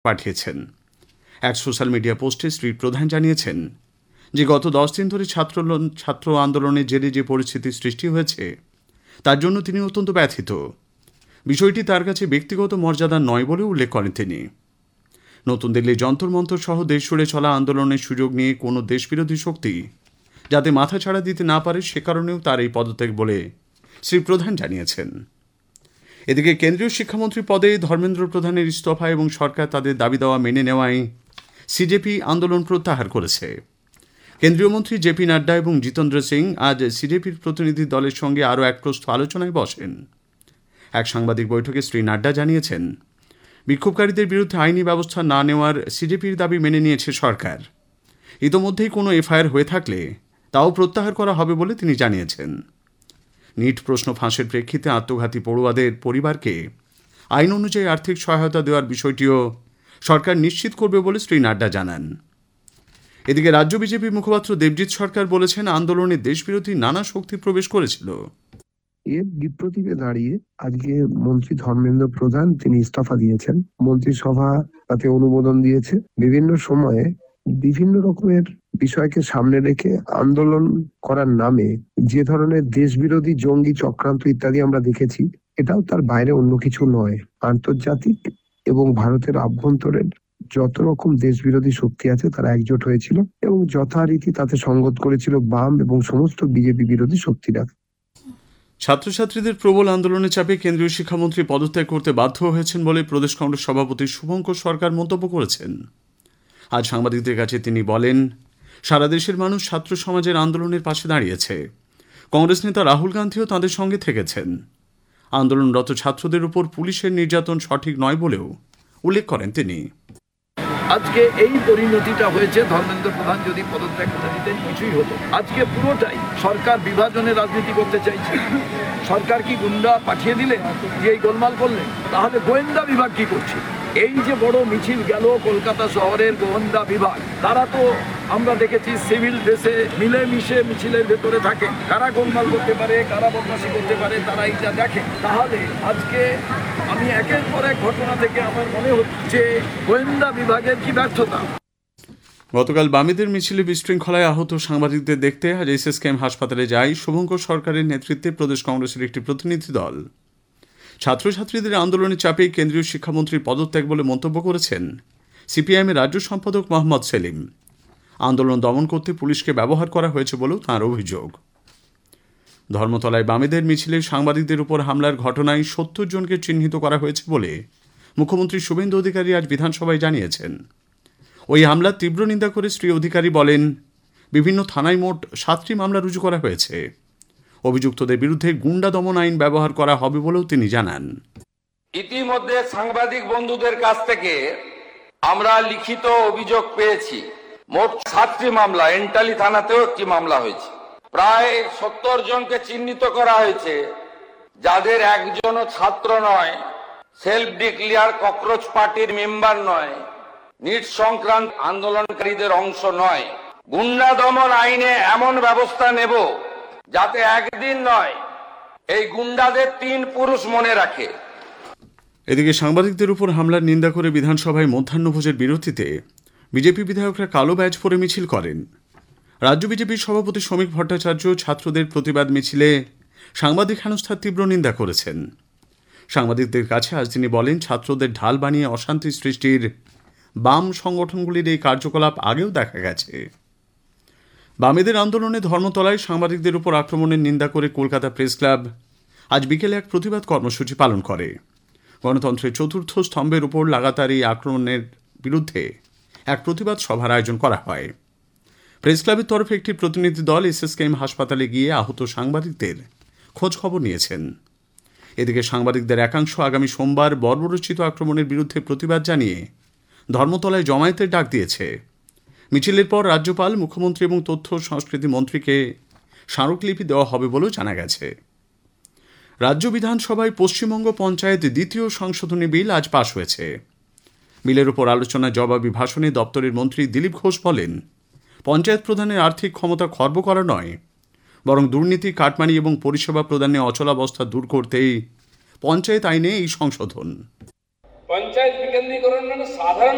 পাঠিয়েছেন। এক social media পোস্টে শ্রী প্রধান জানিয়েছেন যে গত 10 দিন ধরে ছাত্র আন্দোলনের জেরে যে পরিস্থিতি সৃষ্টি হয়েছে তার জন্য তিনি অত্যন্ত ব্যথিত। বিষয়টি তার কাছে ব্যক্তিগত মর্যাদা নয় বলে উল্লেখ করেন তিনি। নতুন দিল্লি যন্তর মন্তর সহ দেশ জুড়ে চলা আন্দোলনের সুযোগ নিয়ে কোনো দেশবিরোধী শক্তি যাতে মাথা ছাড়া দিতে না পারে সে কারণেও তার এই পদত্যাগ বলে শ্রী প্রধান জানিয়েছেন। এদিকে কেন্দ্রীয় শিক্ষামন্ত্রী পদে ধর্মেন্দ্র প্রধানের ইস্তফা এবং সরকার তাদের দাবি দেওয়া মেনে নেওয়ায় সিজেপি আন্দোলন প্রত্যাহার করেছে। কেন্দ্রীয় মন্ত্রী জেপি নাড্ডা এবং জিতেন্দ্র সিং আজ সিজেপির প্রতিনিধি দলের সঙ্গে আরও এক প্রস্থ আলোচনায় বসেন। এক সাংবাদিক বৈঠকে শ্রী নাড্ডা জানিয়েছেন বিক্ষোভকারীদের বিরুদ্ধে আইনি ব্যবস্থা না নেওয়ার সিজেপির দাবি মেনে নিয়েছে সরকার। ইতোমধ্যেই কোনো এফআইআর হয়ে থাকলে তাও প্রত্যাহার করা হবে বলে তিনি জানিয়েছেন। নিট প্রশ্ন ফাঁসের প্রেক্ষিতে আত্মঘাতী পড়ুয়াদের পরিবারকে আইন অনুযায়ী আর্থিক সহায়তা দেওয়ার বিষয়টিও সরকার নিশ্চিত করবে বলে শ্রী নাড্ডা জানান। এদিকে রাজ্য বিজেপি মুখপাত্র দেবজিৎ সরকার বলেছেন আন্দোলনে দেশবিরোধী নানা শক্তি প্রবেশ করেছিল। এর বিপ্রতীকে দাঁড়িয়ে আজকে মন্ত্রী ধর্মেন্দ্র প্রধান তিনি ইস্তফা দিয়েছেন। মন্ত্রিসভা তাতে অনুমোদন দিয়েছে। বিভিন্ন সময়ে বিভিন্ন রকমের বিষয়কে সামনে রেখে আন্দোলন করার নামে যে ধরনের দেশবিরোধী জঙ্গি চক্রান্ত ইত্যাদি আমরা দেখেছি, এটাও তার বাইরে অন্য কিছু নয়। আন্তর্জাতিক এবং ভারতের আভ্যন্তরের যত রকম দেশবিরোধী শক্তি আছে তারা একজোট হয়েছিল এবং যথারীতি তাতে সঙ্গত করেছিল বাম এবং সমস্ত বিজেপি বিরোধী শক্তিরা। ছাত্রছাত্রীদের প্রবল আন্দোলনের চাপে কেন্দ্রীয় শিক্ষামন্ত্রী পদত্যাগ করতে বাধ্য হয়েছেন বলে প্রদেশ কংগ্রেস সভাপতি শুভঙ্কর সরকার মন্তব্য করেছেন। আজ সাংবাদিকদের কাছে তিনি বলেন সারা দেশের মানুষ ছাত্র সমাজের আন্দোলনের পাশে দাঁড়িয়েছে। কংগ্রেস নেতা রাহুল গান্ধীও তাদের সঙ্গে থেকেছেন। আন্দোলনরত ছাত্রদের উপর পুলিশের নির্যাতন সঠিক নয় বলেও উল্লেখ করেন তিনি। আজকে এই পরিণতিটা হয়েছে, ধর্মেন্দ্র প্রধান যদি পদত্যাগ করে দিতেন কিছুই হতো। আজকে পুরোটাই সরকার বিভাজনের রাজনীতি করতে চাইছে। সরকার কি গুন্ডা পাঠিয়ে দিলে যে এই গোলমাল করলেন? তাহলে গোয়েন্দা বিভাগ কি করছে? এই যে বড় মিছিল গেল কলকাতা শহরের গোয়েন্দা বিভাগ, তারা তো আমরা দেখেছি সিভিল ড্রেসে মিলেমিশে মিছিলের ভেতরে থাকে। কারা গোলমাল করতে পারে, কারা বদমাশি করতে পারে, তারা এইটা দেখে। তাহলে আজকে আমি একের পর এক ঘটনা থেকে আমার মনে হচ্ছে গোয়েন্দা বিভাগের কি ব্যর্থতা। গতকাল বামেদের মিছিলে বিশৃঙ্খলায় আহত সাংবাদিকদের দেখতে আজ এসএসকেএম হাসপাতালে যায় শুভঙ্কর সরকারের নেতৃত্বে প্রদেশ কংগ্রেসের একটি প্রতিনিধি দল। ছাত্রছাত্রীদের আন্দোলনের চাপে কেন্দ্রীয় শিক্ষামন্ত্রীর পদত্যাগ বলে মন্তব্য করেছেন সিপিআইএমের রাজ্য সম্পাদক মোহাম্মদ সেলিম। আন্দোলন দমন করতে পুলিশকে ব্যবহার করা হয়েছে বলেও তাঁর অভিযোগ। ধর্মতলায় বামেদের মিছিলে সাংবাদিকদের উপর হামলার ঘটনায় 70 জনকে চিহ্নিত করা হয়েছে বলে মুখ্যমন্ত্রী শুভেন্দু অধিকারী আজ বিধানসভায় জানিয়েছেন। ওই হামলার তীব্র নিন্দা করে শ্রী অধিকারী বলেন বিভিন্ন থানায় মোট 7টি মামলা রুজু করা হয়েছে। অভিযুক্তদের বিরুদ্ধে গুন্ডা দমন আইন ব্যবহার করা হবে বলেও তিনি জানান। ইতিমধ্যে সাংবাদিক বন্ধুদের কাছ থেকে আমরা লিখিত অভিযোগ পেয়েছি। মোট 7টি মামলা, এন্টালি থানাতেও একটি মামলা হয়েছে। প্রায় 70 জনকে চিহ্নিত করা হয়েছে, যাদের একজনও ছাত্র নয়, সেলফ ডিক্লেয়ার ককরোচ পার্টির মেম্বার নয়, নিট সংক্রান্ত আন্দোলনকারীদের অংশ নয়। গুন্ডা দমন আইনে এমন ব্যবস্থা নেব যাতে একদিন নয় এই গুন্ডাদের 3 পুরুষ মনে রাখে। এদিকে সাংবাদিকদের উপর হামলার নিন্দা করে বিধানসভায় মধ্যাহ্নভোজের বিরতিতে বিজেপি বিধায়করা কালো ব্যাজ পরে মিছিল করেন। রাজ্য বিজেপির সভাপতি শ্রমিক ভট্টাচার্য ছাত্রদের প্রতিবাদ মিছিলে সাংবাদিক হেনস্থার তীব্র নিন্দা করেছেন। সাংবাদিকদের কাছে আজ তিনি বলেন ছাত্রদের ঢাল বানিয়ে অশান্তি সৃষ্টির বাম সংগঠনগুলির এই কার্যকলাপ আগেও দেখা গেছে। বামেদের আন্দোলনে ধর্মতলায় সাংবাদিকদের উপর আক্রমণের নিন্দা করে কলকাতা প্রেস ক্লাব আজ বিকেলে এক প্রতিবাদ কর্মসূচি পালন করে। গণতন্ত্রের 4র্থ স্তম্ভের উপর লাগাতার এই আক্রমণের বিরুদ্ধে এক প্রতিবাদ সভার আয়োজন করা হয়। প্রেস ক্লাবের তরফে একটি প্রতিনিধি দল এসএসকেএম হাসপাতালে গিয়ে আহত সাংবাদিকদের খোঁজ খবর নিয়েছেন। এদিকে সাংবাদিকদের একাংশ আগামী সোমবার বর্বরোচিত আক্রমণের বিরুদ্ধে প্রতিবাদ জানিয়ে ধর্মতলায় জমায়েতের ডাক দিয়েছে। মিছিলের পর রাজ্যপাল, মুখ্যমন্ত্রী এবং তথ্য সংস্কৃতি মন্ত্রীকে স্মারকলিপি দেওয়া হবে বলেও জানা গেছে। রাজ্য বিধানসভায় পশ্চিমবঙ্গ পঞ্চায়েত 2য় সংশোধনী বিল আজ পাশ হয়েছে। বিলের উপর আলোচনায় জবাবি ভাষণে দপ্তরের মন্ত্রী দিলীপ ঘোষ বলেন পঞ্চায়েত প্রধানের আর্থিক ক্ষমতা খর্ব করা নয়, বরং দুর্নীতি, কাটমানি এবং পরিষেবা প্রদানে অচলাবস্থা দূর করতেই পঞ্চায়েত আইনে এই সংশোধন। পঞ্চায়েত বিকেন্দ্রীকরণ মানে সাধারণ